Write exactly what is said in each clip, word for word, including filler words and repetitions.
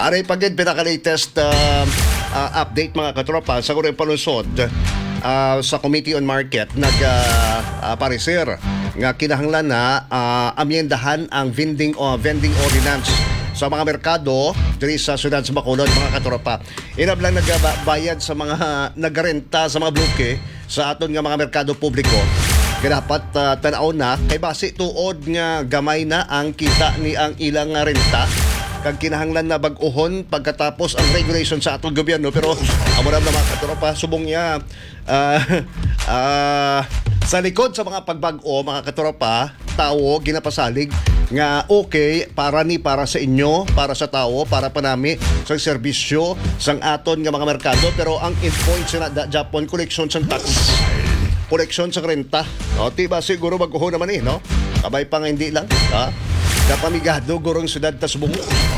Aray pagid pinaka-latest uh, uh, update mga katropa sa kurang palusod uh, sa Committee on Market nag-parecer uh, uh, nga kinahanglan na uh, amyendahan ang vending o vending ordinance sa mga merkado diri sa siyudad sa Bacolod mga katropa. Inab lang nagbayad sa mga nagrenta sa mga bloke sa aton nga mga merkado publiko. Kaya dapat uh, tanaw na kay base tuod nga gamay na ang kita ni ang ilang nga renta kag kinahanglan na bag-ohon pagkatapos ang regulation sa atong gobyerno. Pero amo na mga katropa subong niya uh, uh, sa likod sa mga pagbag-o mga katropa tao ginapasalig nga okay para ni para sa inyo, para sa tao, para pa nami sa serbisyo sang aton nga mga merkado. Pero ang endpoint sa da, Japon collection sa tax, collection sa renta. O, tiba siguro mag-uho naman eh, no? Kabay pa nga hindi lang, ha? Kapamigado gurong siyudad ta subong.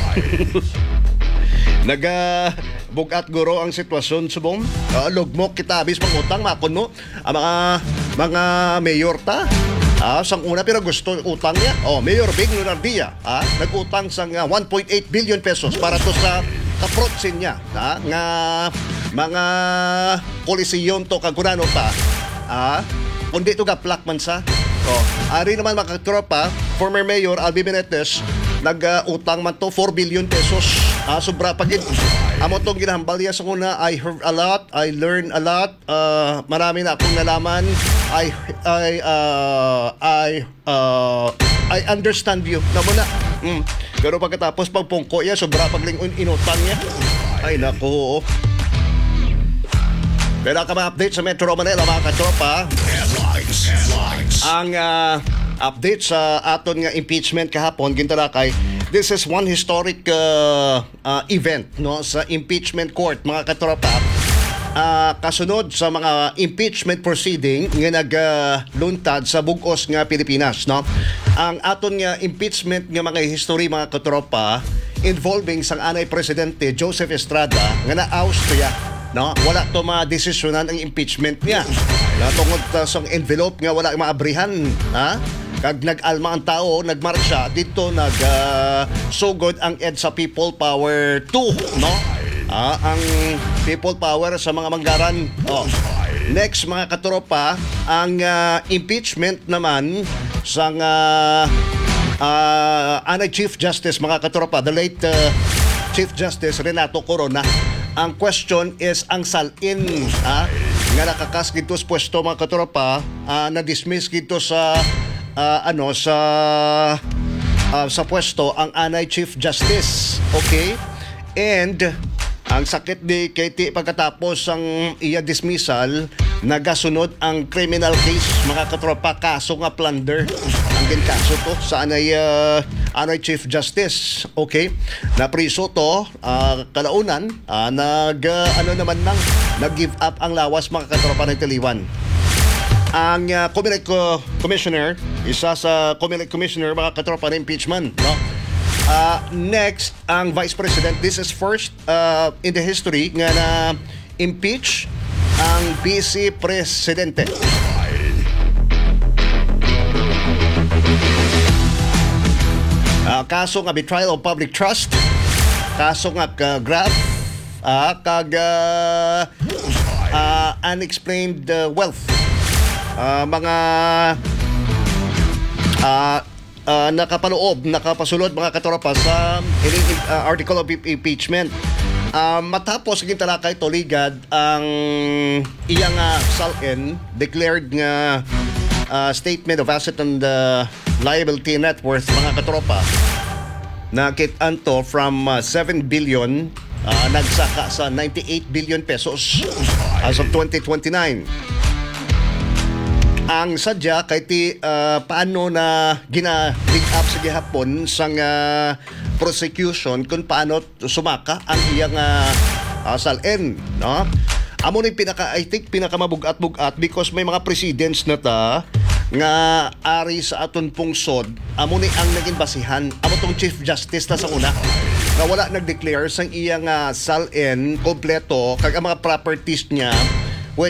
Naga bugat guro ang sitwasyon subong. Uh, lugmok kita abis pangutang makon mo ang mga mga mayor ta. Ah, sang una pero gusto utang niya. Oh, Mayor Big Lunardia, ah, nag-utang sang uh, one point eight billion pesos para to sa kaprotsin niya, ha? Nga mga kolisiyon to kagurano pa. Ah, kundi to gaplak man sa. Oh, ari naman mga tropa, former Mayor Albi Menetes nag-utang man to four billion pesos. Ah, sobra pagid. Amo tong ginahambal niya sa kuna, I heard a lot, I learned a lot, uh, marami na akong nalaman. I I uh, I uh, I understand you. Namo na. Mm. Pero pagkatapos pagpungko niya, sobra paglingon inutang niya. Ay nako. Pero ka ma-update sa Metro Manila mga katropa. Headlines. Headlines. Ang uh, update sa aton nga impeachment kahapon gintalakay. This is one historic uh, uh, event no sa impeachment court mga katropa. Uh, kasunod sa mga impeachment proceeding nga nagluntad uh, sa bug-os nga Pilipinas no. Ang aton nga impeachment nga mga history mga katropa involving sang anay presidente Joseph Estrada nga na Austria no, wala to ma-desisyonan ang impeachment niya. Na tungod uh, sa envelope nga wala maabrihan, ha? Kag nag-alma ang tao, nagmarcha dito nag uh, sugod ang EDSA People Power two, no? Ah, ang People Power sa mga manggaran. Oh. Next mga katropa, ang uh, impeachment naman sa uh, uh, anay Chief Justice mga katropa, the late uh, Chief Justice Renato Corona. Ang question is ang salin ha, nga nakakas gito sa pwesto mga katropa, uh, na-dismiss gito sa uh, ano sa uh, sa pwesto ang anay Chief Justice. Okay? And ang sakit ni Katie pagkatapos ang iya dismissal, nagasunod ang criminal case mga katropa, kaso nga plunder ang ginkaso to sa anay uh, anay Chief Justice. Okay, na priso to uh, kalaunan uh, nag uh, ano naman nang nag-give up ang lawas mga katropa ng Tiliwan. Ang uh, Comelec uh, Commissioner, isa sa Comelec Commissioner mga katropa ng impeachment, no? Uh, next, ang Vice President. This is first uh, in the history nga na impeach ang Vice Presidente. Uh, kaso nga betrayal of public trust, kaso nga uh, graft, uh, kag uh, uh, unexplained uh, wealth. Uh, mga uh, uh, nakapaloob, nakapasulod mga katropa sa uh, article of impeachment. Uh, matapos ng talakay toligad ang iyang uh, salin declared nga uh, statement of asset and uh, liability net worth mga katropa na kitanto from uh, seven billion uh, nagsaka sa ninety-eight billion pesos as of twenty twenty-nine. Ang sadya kay ti uh, paano na gina-dig up sa gihapon sang uh, prosecution kung paano sumaka ang iyang uh, uh, salin, no? Amo ni pinaka I think pinaka mabugat-bugat because may mga presidents na ta nga ari sa aton pungsod, amo ni ang naging basihan. Amo tong Chief Justice ta sa una na wala nag-declare sang iyang uh, salin kompleto kag ang mga properties niya